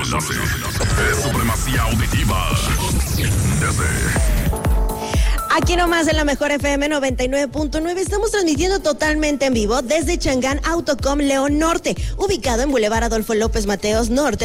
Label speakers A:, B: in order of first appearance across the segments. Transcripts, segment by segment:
A: Es supremacía auditiva.
B: Aquí nomás en la mejor FM 99.9 estamos transmitiendo totalmente en vivo desde Changán Autocom León Norte, ubicado en Boulevard Adolfo López Mateos Norte,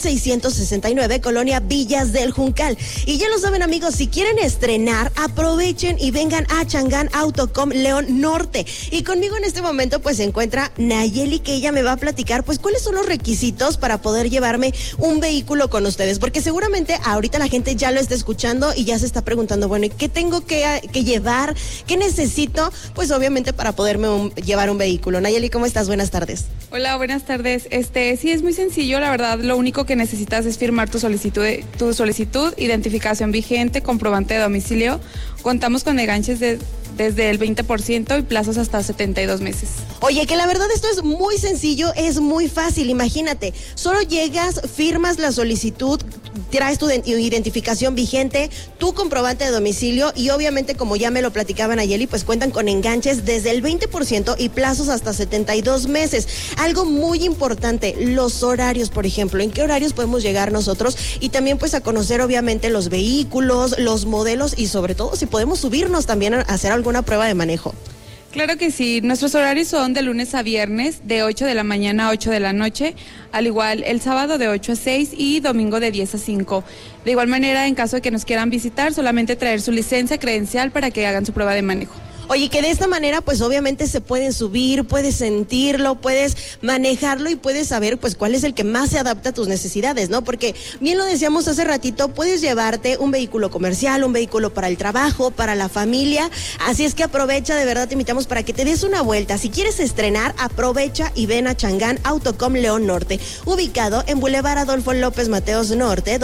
B: 2669, Colonia Villas del Juncal. Y ya lo saben, amigos, si quieren estrenar, aprovechen y vengan a Changán Autocom León Norte. Y conmigo en este momento pues se encuentra Nayeli, que ella me va a platicar pues cuáles son los requisitos para poder llevarme un vehículo con ustedes, porque seguramente ahorita la gente ya lo está escuchando y ya se está preguntando, bueno, ¿y qué tengo que llevar? ¿Qué necesito? Pues obviamente para poderme llevar un vehículo. Nayeli, ¿cómo estás? Buenas tardes.
C: Hola, buenas tardes. Sí, es muy sencillo, la verdad. Lo único que necesitas es firmar tu solicitud, identificación vigente, comprobante de domicilio. Contamos con enganches desde el 20% y plazos hasta 72 meses.
B: Oye, que la verdad esto es muy sencillo, es muy fácil. Imagínate, solo llegas, firmas la solicitud, traes tu identificación vigente, tu comprobante de domicilio y obviamente, como ya me lo platicaban Nayeli, pues cuentan con enganches desde el 20% y plazos hasta 72 meses. Algo muy importante, los horarios, por ejemplo, ¿en qué horarios podemos llegar nosotros? Y también pues a conocer obviamente los vehículos, los modelos y sobre todo si podemos subirnos también a hacer alguna prueba de manejo.
C: Claro que sí, nuestros horarios son de lunes a viernes, de 8 de la mañana a 8 de la noche, al igual el sábado de 8 a 6 y domingo de 10 a 5. De igual manera, en caso de que nos quieran visitar, solamente traer su licencia credencial para que hagan su prueba de manejo.
B: Oye, que de esta manera pues obviamente se pueden subir, puedes sentirlo, puedes manejarlo y puedes saber pues cuál es el que más se adapta a tus necesidades, ¿no? Porque bien lo decíamos hace ratito, puedes llevarte un vehículo comercial, un vehículo para el trabajo, para la familia, así es que aprovecha, de verdad te invitamos para que te des una vuelta. Si quieres estrenar, aprovecha y ven a Changán Autocom León Norte, ubicado en Boulevard Adolfo López Mateos Norte,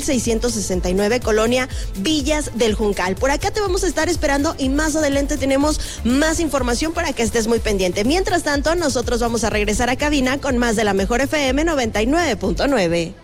B: 2669, Colonia Villas del Juncal. Por acá te vamos a estar esperando y más adelante tenemos más información para que estés muy pendiente. Mientras tanto, nosotros vamos a regresar a cabina con más de la mejor FM 99.9.